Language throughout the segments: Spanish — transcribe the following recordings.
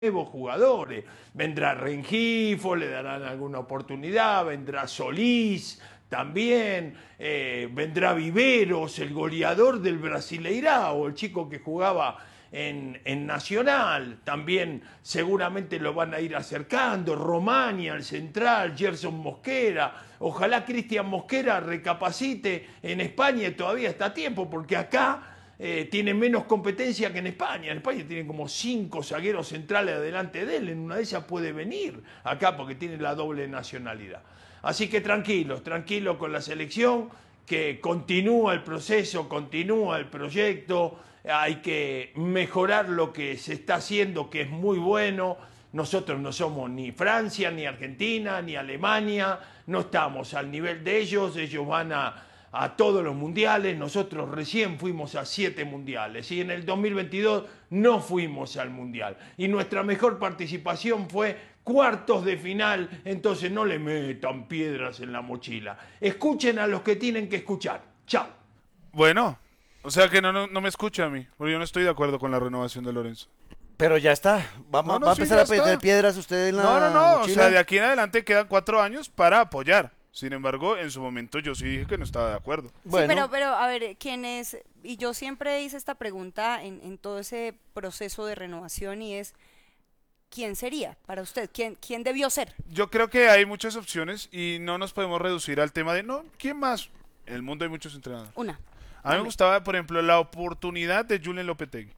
nuevos jugadores. Vendrá Rengifo, le darán alguna oportunidad, vendrá Solís también, vendrá Viveros, el goleador del Brasileirao, el chico que jugaba en Nacional, también seguramente lo van a ir acercando, Romania, el central, Gerson Mosquera, ojalá Cristian Mosquera recapacite en España y todavía está a tiempo, porque acá tiene menos competencia que en España. En España tiene como 5 zagueros centrales adelante de él. En una de ellas puede venir acá porque tiene la doble nacionalidad. Así que tranquilos con la selección, que continúa el proceso, continúa el proyecto. Hay que mejorar lo que se está haciendo, que es muy bueno. Nosotros no somos ni Francia, ni Argentina, ni Alemania. No estamos al nivel de ellos. Ellos van a todos los mundiales, nosotros recién fuimos a 7 mundiales y en el 2022 no fuimos al mundial y nuestra mejor participación fue cuartos de final, entonces no le metan piedras en la mochila, escuchen a los que tienen que escuchar. Chao. Bueno, o sea que no me escucha a mí, porque yo no estoy de acuerdo con la renovación de Lorenzo. Pero ya está, va a empezar a meter piedras usted en la mochila. O sea, de aquí en adelante quedan 4 años para apoyar. Sin embargo, en su momento yo sí dije que no estaba de acuerdo. Bueno. Sí, pero a ver, ¿quién es? Y yo siempre hice esta pregunta en todo ese proceso de renovación y es, ¿quién sería para usted? ¿Quién debió ser? Yo creo que hay muchas opciones y no nos podemos reducir al tema de, no, ¿quién más? En el mundo hay muchos entrenadores. A mí me gustaba, por ejemplo, la oportunidad de Julen Lopetegui.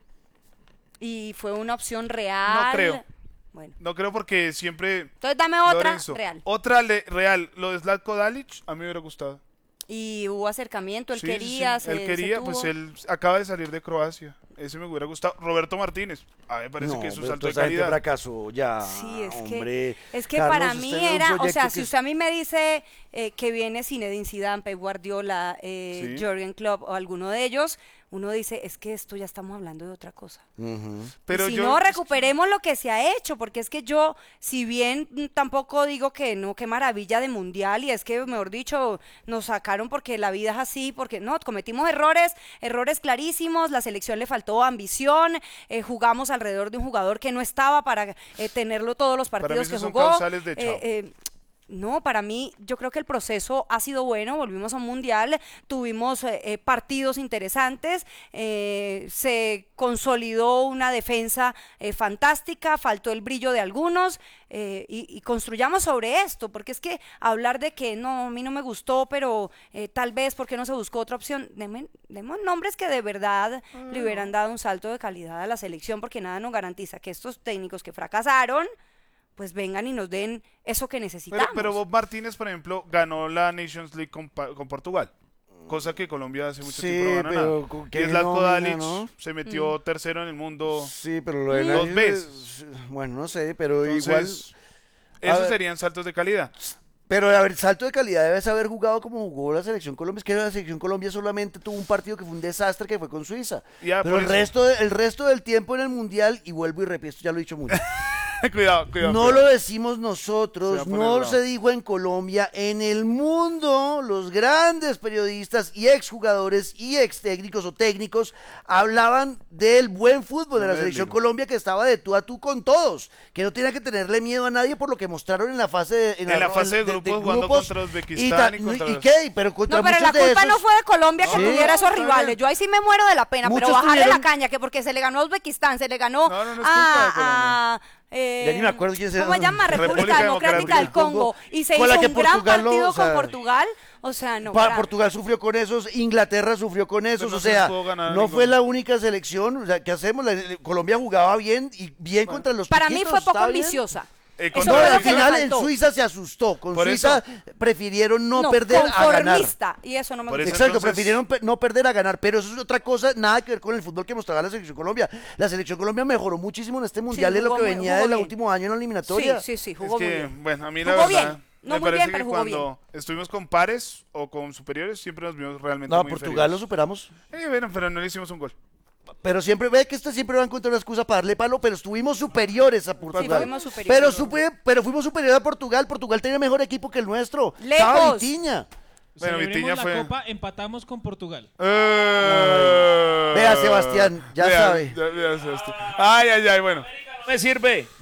¿Y fue una opción real? No creo. Bueno. No creo porque siempre... Entonces dame otra Lorenzo, real. Otra real. Lo de Zlatko Dalic a mí me hubiera gustado. Y hubo acercamiento, él Sí, quería, sí. Él quería, pues él acaba de salir de Croacia. Ese me hubiera gustado. Roberto Martínez. A mí me parece que es un salto de calidad. Fracaso, ya, sí, hombre. Es que Carlos, para mí era, o sea, si usted a mí me dice que viene Zinedine Zidane, Pep Guardiola, Sí. Jürgen Klopp o alguno de ellos, uno dice, es que esto ya estamos hablando de otra cosa. Pero si no, recuperemos lo que se ha hecho, porque es que yo, si bien tampoco digo que no, qué maravilla de mundial, y es que, mejor dicho, nos sacaron porque la vida es así, porque no, cometimos errores clarísimos, la selección le faltó ambición, jugamos alrededor de un jugador que no estaba para tenerlo todos los partidos que jugó. Causales de chao. No, para mí, yo creo que el proceso ha sido bueno, volvimos a un mundial, tuvimos partidos interesantes, se consolidó una defensa fantástica, faltó el brillo de algunos, y construyamos sobre esto, porque es que hablar de que no, a mí no me gustó, pero tal vez porque no se buscó otra opción, demos nombres que de verdad le hubieran dado un salto de calidad a la selección, porque nada nos garantiza que estos técnicos que fracasaron pues vengan y nos den eso que necesitamos. Pero Bob Martínez, por ejemplo, ganó la Nations League con Portugal, cosa que Colombia hace mucho tiempo no gana nada. Y Zlatko Dalic se metió tercero en el mundo. Sí, pero lo de 2 veces. Bueno, no sé, pero entonces, igual... Esos serían saltos de calidad. Pero, a ver, salto de calidad debes haber jugado como jugó la Selección Colombia. Es que la Selección Colombia solamente tuvo un partido que fue un desastre, que fue con Suiza. Pero el resto del tiempo en el Mundial, y vuelvo y repito, ya lo he dicho mucho. Cuidado. No lo decimos nosotros, no se dijo en Colombia, en el mundo los grandes periodistas y exjugadores y ex técnicos o técnicos hablaban del buen fútbol de la Selección Colombia, que estaba de tú a tú con todos, que no tenía que tenerle miedo a nadie por lo que mostraron en la fase de grupos, jugando contra Uzbekistán pero la culpa no fue de Colombia que tuviera esos rivales. Yo ahí sí me muero de la pena, pero bajarle la caña, que porque se le ganó a Uzbekistán, se le ganó a ya ni me acuerdo quién ¿cómo se llama? República Democrática del Congo. Y se hizo un gran partido con Portugal. O sea, no. Portugal sufrió con esos, Inglaterra sufrió con esos, o sea, no fue la única selección. O sea, ¿qué hacemos? Colombia jugaba bien y bien contra los Para piquitos, mí fue poco ambiciosa. No, al final en Suiza se asustó. Con Suiza prefirieron no perder a ganar. Y eso no me gusta. Exacto, prefirieron no perder a ganar. Pero eso es otra cosa, nada que ver con el fútbol que mostraba la Selección Colombia. La Selección Colombia mejoró muchísimo en este mundial de lo que venía del último año en la eliminatoria. Sí, jugó muy bien. Bueno, a mí la verdad me parece que cuando estuvimos con pares o con superiores siempre nos vimos realmente muy Portugal inferiores. lo superamos. Bueno, pero no le hicimos un gol. Pero siempre ve que siempre va a encontrar una excusa para darle palo, pero estuvimos superiores a Portugal. Sí, fuimos superiores. Pero fuimos superiores a Portugal. Portugal tenía mejor equipo que el nuestro. Lejos. Vitiña. Bueno, Vitiña fue. La Copa empatamos con Portugal. Vea, Sebastián, ya sabe. Vea, Sebastián. Ay, bueno. me sirve.